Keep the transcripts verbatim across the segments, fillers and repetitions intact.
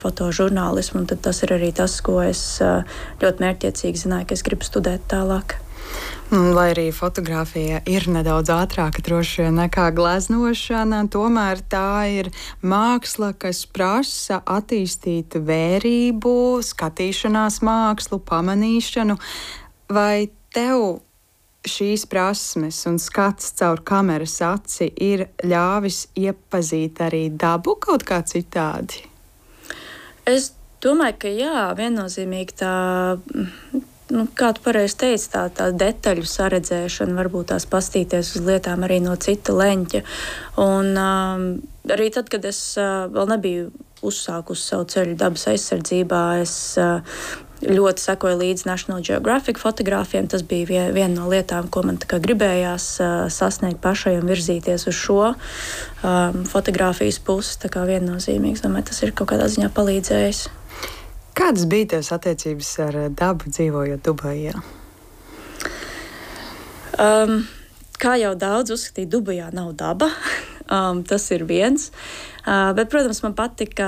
fotožurnālismu, un tad tas ir arī tas, ko es ļoti mērķtiecīgi zināju, ka es gribu studēt tālāk. Lai arī fotografija ir nedaudz ātrāka droši vien nekā gleznošana, tomēr tā ir māksla, kas prasa attīstīt vērību, skatīšanās mākslu, pamanīšanu. Vai tev šīs prasmes un skats caur kameras aci ir ļāvis iepazīt arī dabu kaut kā citādi? Es domāju, ka jā, viennozīmīgi tā... Nu, kā tu pareizi teici, tā, tā detaļu saredzēšana, varbūt tās pastīties uz lietām arī no cita leņķa. Un um, arī tad, kad es uh, vēl nebiju uzsākusi savu ceļu dabas aizsardzībā, es uh, ļoti sekoju līdzi National Geographic fotogrāfiem. Tas bija vien, viena no lietām, ko man tā kā gribējās uh, sasniegt pašai un virzīties uz šo um, fotogrāfijas pusi. Tā kā viennozīmīgs, domāju, tas ir kaut kādā ziņā palīdzējis. Kādas bija tavas attiecības ar dabu, dzīvojot Dubajā? Um, kā jau daudz uzskatīja, Dubajā nav daba. um, tas ir viens. Uh, bet, protams, man patika,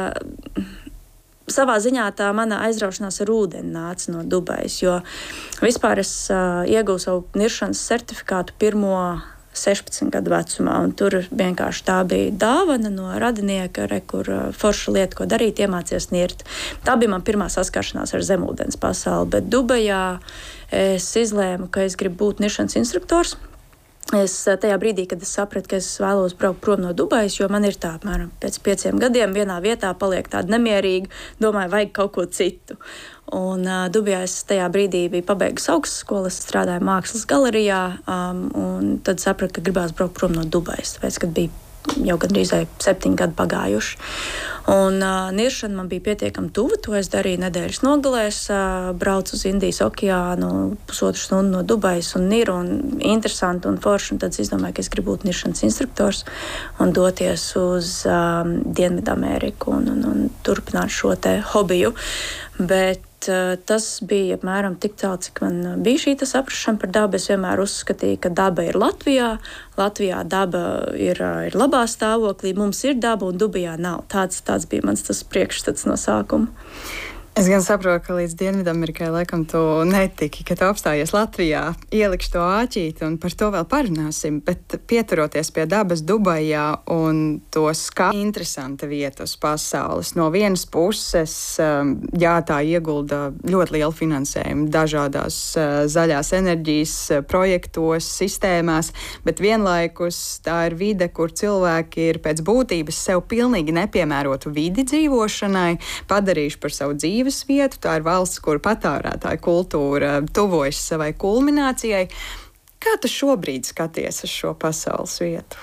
savā ziņā tā mana aizraušanās ar ūdeni nāca no Dubajas, jo vispār es uh, iegūstu savu niršanas certifikātu pirmo sešpadsmit gadu vecumā, un tur vienkārši tā bija dāvana no radinieka, re, kur forša lieta, ko darīt, iemācies nirt. Tā bija man pirmā saskaršanās ar zemūdens pasauli, bet Dubajā es izlēmu, ka es gribu būt niršanas instruktors. Es tajā brīdī, kad es sapratu, ka es vēlos braukt prom no Dubajas, jo man ir tā, apmēram pēc pieciem gadiem vienā vietā paliek tāda nemierīga, domāju, vajag kaut ko citu. Un uh, Dubajā es tajā brīdī biju pabeigusi augstskolu, es strādāju mākslas galerijā, um, un tad sapratu, ka gribās braukt prom no Dubajas, tāpēc, kad bija jau gandrīz septiņi gadi pagājuši. Un uh, niršana man bija pietiekami tuva, to es darīju nedēļas nogalēs, uh, braucu uz Indijas okeānu, pusotru stundu no Dubajas un niru, un interesanti un forši, un tad es izdomāju, ka es gribu būt niršanas instruktors un doties uz um, Dienvidameriku un, un, un turpināt šo te hobiju. Bet uh, tas bija apmēram tik tālu, cik man bija šī saprašana par dabu. Es vienmēr uzskatīju, ka daba ir Latvijā. Latvijā daba ir, ir labā stāvoklī, mums ir daba un Dubajā nav. Tāds, tāds bija mans tas priekšstats no sākuma. Es gan saprotu, ka līdz Dienvidamerikai laikam tu netiki, ka tu apstājies Latvijā, ielikšu to āķīti un par to vēl parunāsim, bet pieturoties pie dabas Dubajā un to skatu interesanta vieta uz pasaules. No vienas puses, jā, tā iegulda ļoti lielu finansējumu dažādās zaļās enerģijas projektos, sistēmās, bet vienlaikus tā ir vide, kur cilvēki ir pēc būtības sev pilnīgi nepiemērotu vidi dzīvošanai, padarījuši par savu dzīvi vietu. Tā ir valsts, kur patērētāja kultūra tuvojas savai kulminācijai. Kā tu šobrīd skaties uz šo pasaules vietu?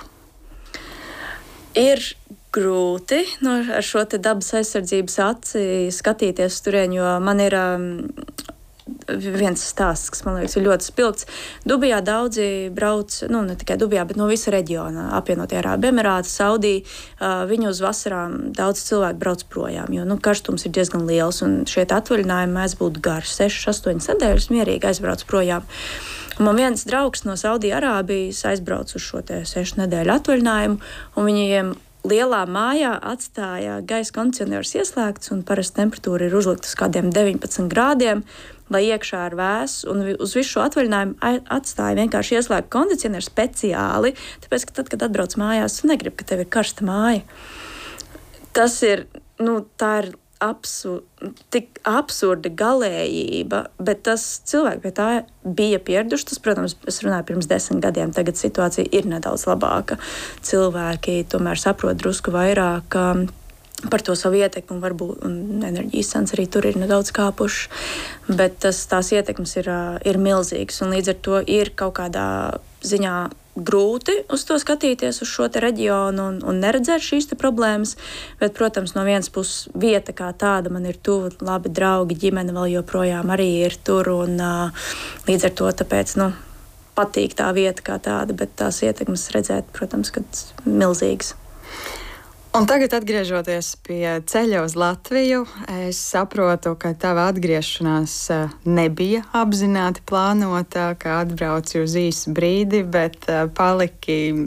Ir grūti no, ar šo te dabas aizsardzības aci skatīties turien, jo man ir um, viens stāsts, kas man liekas ir ļoti spilgts. Dubajā daudzi brauc, nu ne tikai Dubajā, bet no visa reģiona, apvienotie Arābu Emirāti, Saudija, uh, viņu uz vasarām daudz cilvēku brauc projām, jo nu, karstums ir diezgan liels un šie atvaļinājumi mēs būtu gari, sešas, astoņas nedēļas mierīgi aizbrauc projām. Un man viens draugs no Saudija Arābijas aizbrauc uz šo te sešu nedēļu atvaļinājumu, un viņiem lielā mājā atstāja gaisa kondicionieris ieslēgts, un parasti temperatūra ir uzlikta uz kādiem deviņpadsmit grādiem, lai iekšā ir vēss, un uz visu šo atvaļinājumu atstāja vienkārši ieslēgtu kondicionieru speciāli, tāpēc, ka tad, kad atbrauc mājās, tu negribi, ka tev ir karsta māja. Tas ir, nu, tā ir absu, tik absurda galējība, bet tas cilvēki pie tā bija pieraduši. Tas, protams, es runāju pirms desmit gadiem, tagad situācija ir nedaudz labāka. Cilvēki tomēr saprot drusku vairāk um, par to savu ietekmi, un varbūt un enerģijas cenas arī tur ir nedaudz kāpušas, bet tas, tās ietekmes ir, ir milzīgas, un līdz ar to ir kaut kādā ziņā grūti uz to skatīties, uz šo te reģionu un, un neredzēt šīs te problēmas, bet, protams, no vienas puses vieta kā tāda man ir tuva, labi draugi, ģimene vēl joprojām arī ir tur, un uh, līdz ar to tāpēc, nu, patīk tā vieta kā tāda, bet tās ietekmes redzēt, protams, kad milzīgas. Un tagad, atgriežoties pie ceļa uz Latviju, es saprotu, ka tava atgriešanās nebija apzināti plānota, ka atbrauci uz īsu brīdi, bet paliki